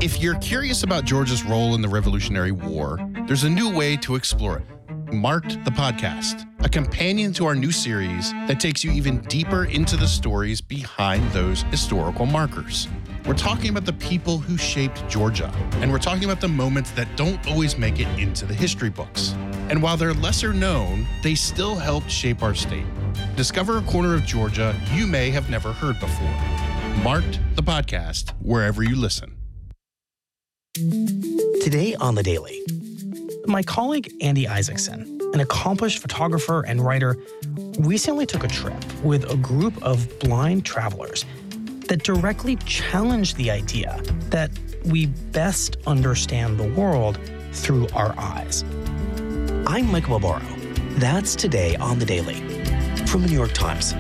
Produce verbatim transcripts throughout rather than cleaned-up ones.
If you're curious about Georgia's role in the Revolutionary War, there's a new way to explore it. Marked the Podcast, a companion to our new series that takes you even deeper into the stories behind those historical markers. We're talking about the people who shaped Georgia, and we're talking about the moments that don't always make it into the history books. And while they're lesser known, they still helped shape our state. Discover a corner of Georgia you may have never heard before. Marked the Podcast, wherever you listen. Today on The Daily, my colleague Andy Isaacson, an accomplished photographer and writer, recently took a trip with a group of blind travelers that directly challenged the idea that we best understand the world through our eyes. I'm Mike Malboro. That's today on The Daily from the New York Times.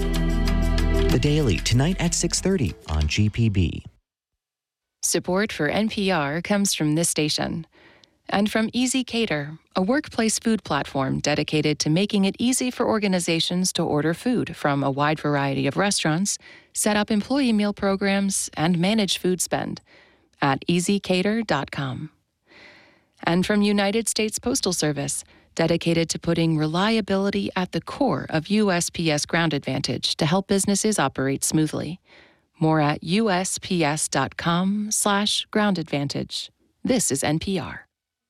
The Daily, tonight at six thirty on G P B. Support for N P R comes from this station and from Easy Cater, a workplace food platform dedicated to making it easy for organizations to order food from a wide variety of restaurants, set up employee meal programs, and manage food spend at easy cater dot com. And from United States Postal Service, dedicated to putting reliability at the core of U S P S Ground Advantage to help businesses operate smoothly. More at U S P S dot com slash ground advantage. This is N P R.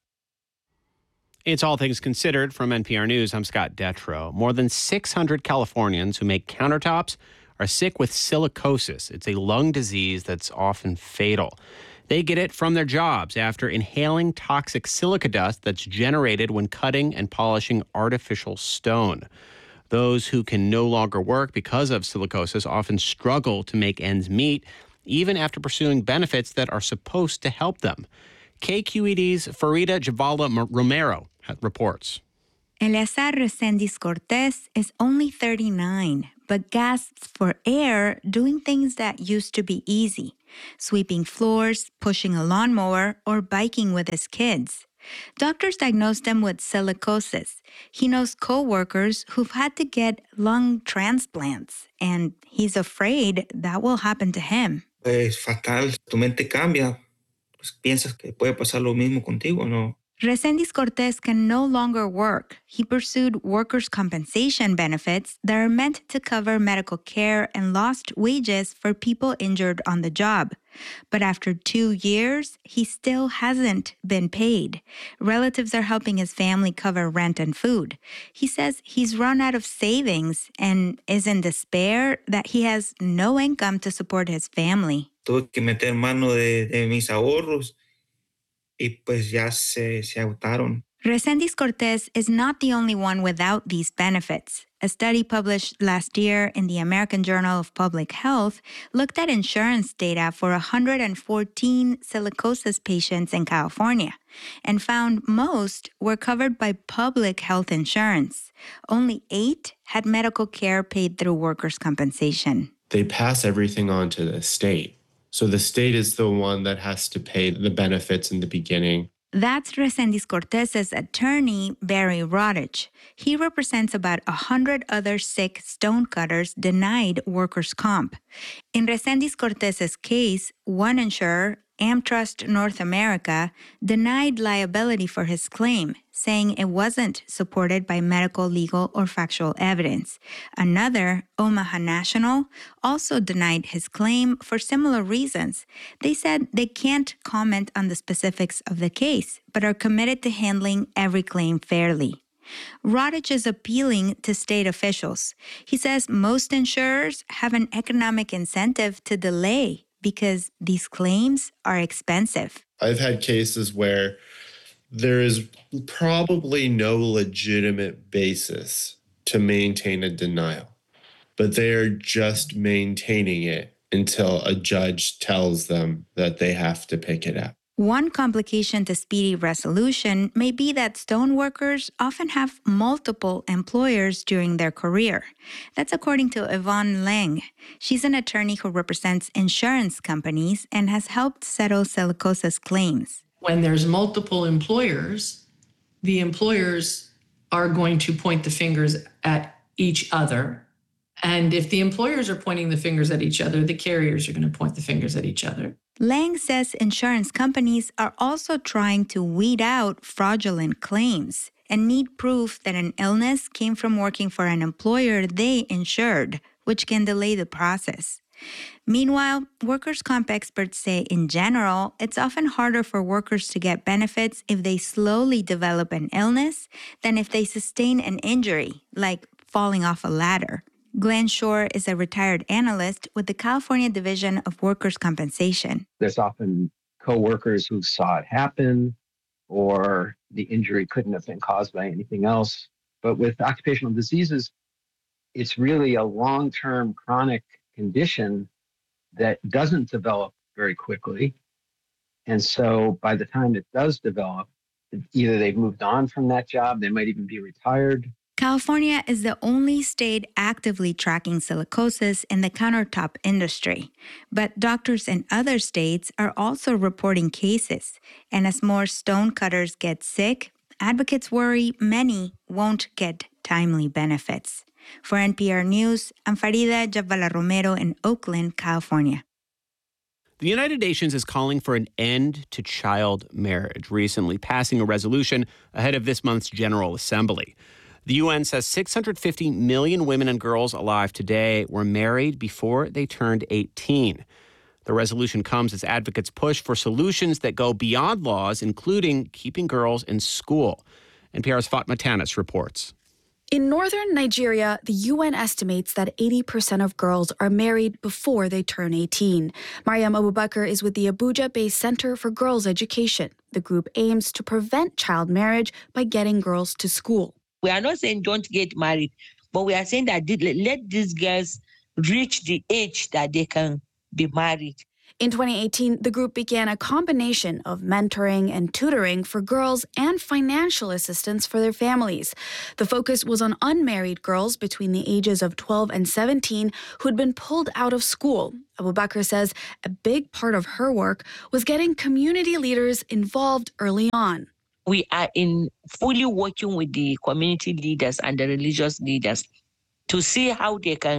It's All Things Considered from N P R News. I'm Scott Detrow. More than six hundred Californians who make countertops are sick with silicosis. It's a lung disease that's often fatal. They get it from their jobs after inhaling toxic silica dust that's generated when cutting and polishing artificial stone. Those who can no longer work because of silicosis often struggle to make ends meet, even after pursuing benefits that are supposed to help them. K Q E D's Farida Jhabvala Romero reports. Eleazar Resendiz Cortez is only thirty-nine, but gasps for air doing things that used to be easy, sweeping floors, pushing a lawnmower, or biking with his kids. Doctors diagnosed him with silicosis. He knows co-workers who've had to get lung transplants, and he's afraid that will happen to him. Es fatal. Tu mente cambia. Pues piensas que puede pasar lo mismo contigo, ¿no? Resendiz Cortez can no longer work. He pursued workers' compensation benefits that are meant to cover medical care and lost wages for people injured on the job. But after two years, he still hasn't been paid. Relatives are helping his family cover rent and food. He says he's run out of savings and is in despair that he has no income to support his family. Tuve que meter mano de, de mis ahorros y pues ya se, se agotaron. Resendiz Cortez is not the only one without these benefits. A study published last year in the American Journal of Public Health looked at insurance data for one hundred fourteen silicosis patients in California and found most were covered by public health insurance. Only eight had medical care paid through workers' compensation. They pass everything on to the state. So the state is the one that has to pay the benefits in the beginning. That's Resendiz Cortez's attorney, Barry Rodich. He represents about one hundred other sick stonecutters denied workers' comp. In Resendiz Cortez's case, one insurer, AmTrust North America, denied liability for his claim, saying it wasn't supported by medical, legal, or factual evidence. Another, Omaha National, also denied his claim for similar reasons. They said they can't comment on the specifics of the case, but are committed to handling every claim fairly. Rodich is appealing to state officials. He says most insurers have an economic incentive to delay because these claims are expensive. I've had cases where there is probably no legitimate basis to maintain a denial, but they're just maintaining it until a judge tells them that they have to pick it up. One complication to speedy resolution may be that stone workers often have multiple employers during their career. That's according to Yvonne Lang. She's an attorney who represents insurance companies and has helped settle silicosis claims. When there's multiple employers, the employers are going to point the fingers at each other. And if the employers are pointing the fingers at each other, the carriers are going to point the fingers at each other. Lang says insurance companies are also trying to weed out fraudulent claims and need proof that an illness came from working for an employer they insured, which can delay the process. Meanwhile, workers' comp experts say in general, it's often harder for workers to get benefits if they slowly develop an illness than if they sustain an injury, like falling off a ladder. Glenn Shore is a retired analyst with the California Division of Workers' Compensation. There's often coworkers who saw it happen, or the injury couldn't have been caused by anything else. But with occupational diseases, it's really a long-term chronic condition that doesn't develop very quickly. And so by the time it does develop, either they've moved on from that job, they might even be retired. California is the only state actively tracking silicosis in the countertop industry. But doctors in other states are also reporting cases. And as more stonecutters get sick, advocates worry many won't get timely benefits. For N P R News, I'm Farida Jabvala Romero in Oakland, California. The United Nations is calling for an end to child marriage, recently passing a resolution ahead of this month's General Assembly. The U N says six hundred fifty million women and girls alive today were married before they turned eighteen. The resolution comes as advocates push for solutions that go beyond laws, including keeping girls in school. N P R's Fatma Tanis reports. In northern Nigeria, the U N estimates that eighty percent of girls are married before they turn eighteen. Mariam Abubakar is with the Abuja-based Center for Girls Education. The group aims to prevent child marriage by getting girls to school. We are not saying don't get married, but we are saying that let these girls reach the age that they can be married. In twenty eighteen, the group began a combination of mentoring and tutoring for girls and financial assistance for their families. The focus was on unmarried girls between the ages of twelve and seventeen who had been pulled out of school. Abubakar says a big part of her work was getting community leaders involved early on. We are in fully working with the community leaders and the religious leaders to see how they can